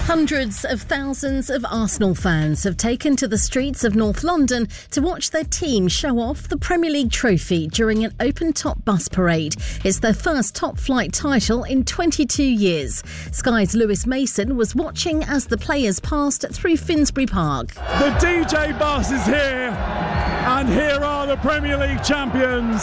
Hundreds of thousands of Arsenal fans have taken to the streets of North London to watch their team show off the Premier League trophy during an open-top bus parade. It's their first top-flight title in 22 years. Sky's Lewis Mason was watching as the players passed through Finsbury Park. The DJ bus is here, and here are the Premier League champions.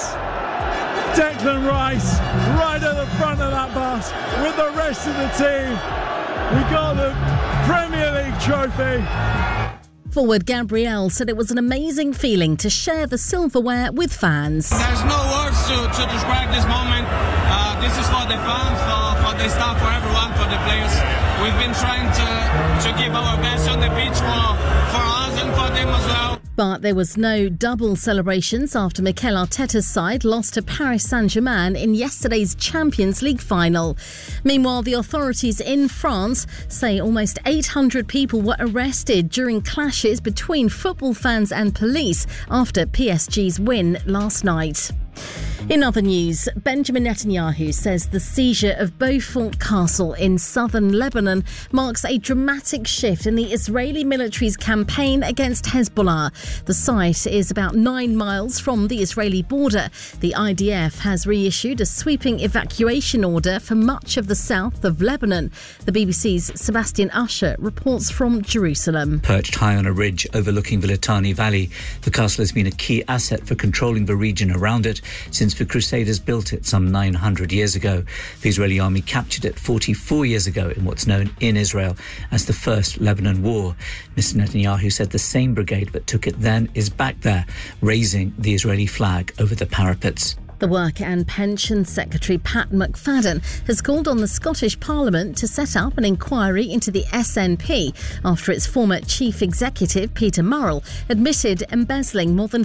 Declan Rice right at the front of that bus with the rest of the team. We got the Premier League trophy. Forward Gabriel said it was an amazing feeling to share the silverware with fans. There's no words to describe this moment. This is for the fans, for the staff, for everyone, for the players. We've been trying to give our best on the pitch for us and for them as well. But there was no double celebrations after Mikel Arteta's side lost to Paris Saint-Germain in yesterday's Champions League final. Meanwhile, the authorities in France say almost 800 people were arrested during clashes between football fans and police after PSG's win last night. In other news, Benjamin Netanyahu says the seizure of Beaufort Castle in southern Lebanon marks a dramatic shift in the Israeli military's campaign against Hezbollah. The site is about 9 miles from the Israeli border. The IDF has reissued a sweeping evacuation order for much of the south of Lebanon. The BBC's Sebastian Usher reports from Jerusalem. Perched high on a ridge overlooking the Litani Valley, the castle has been a key asset for controlling the region around it since the Crusaders built it some 900 years ago. The Israeli army captured it 44 years ago in what's known in Israel as the First Lebanon War. Mr. Netanyahu said the same brigade that took it then is back there, raising the Israeli flag over the parapets. The Work and Pensions Secretary Pat McFadden has called on the Scottish Parliament to set up an inquiry into the SNP after its former chief executive, Peter Murrell, admitted embezzling more than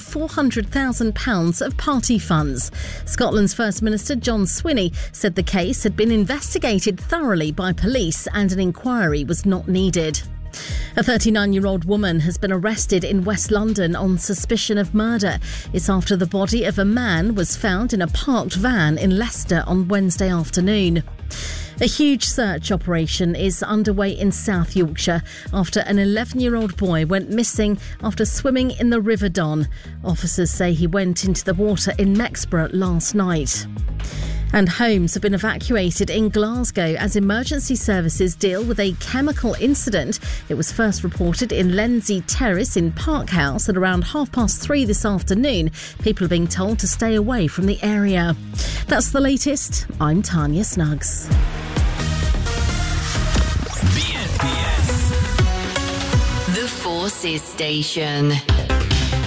£400,000 of party funds. Scotland's First Minister John Swinney said the case had been investigated thoroughly by police and an inquiry was not needed. A 39-year-old woman has been arrested in West London on suspicion of murder. It's after the body of a man was found in a parked van in Leicester on Wednesday afternoon. A huge search operation is underway in South Yorkshire after an 11-year-old boy went missing after swimming in the River Don. Officers say he went into the water in Mexborough last night. And homes have been evacuated in Glasgow as emergency services deal with a chemical incident. It was first reported in Lenzie Terrace in Park House at around 3:30 this afternoon. People are being told to stay away from the area. That's the latest. I'm Tanya Snuggs. BFBS. The Forces Station.